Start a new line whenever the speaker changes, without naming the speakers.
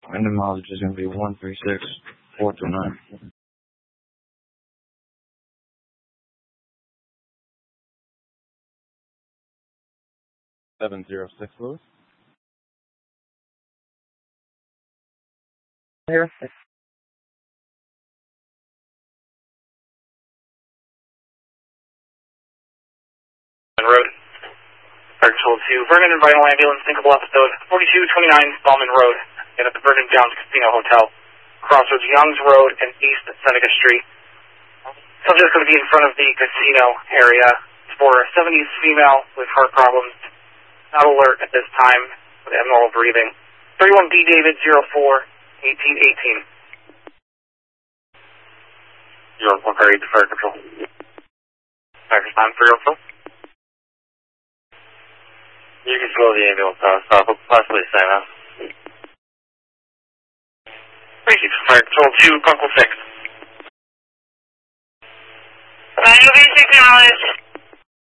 And the mileage is going to be 136,429. 706 Lewis.
Here. Road. Fire Control to Vernon and Vinyl Ambulance, Syncable episode 4229 Ballman Road, and at the Vernon Downs Casino Hotel, crossroads Youngs Road and East Seneca Street. Subject's going to be in front of the casino area. It's for a 70s female with heart problems. Not alert at this time with abnormal breathing. 31B David 04-1818. 04 Fire Control. Fire Control for your phone. You can slow the ambulance down, stop, possibly sign off. Thank you, Fire Control 2, Buckle 6.
You'll be acknowledged.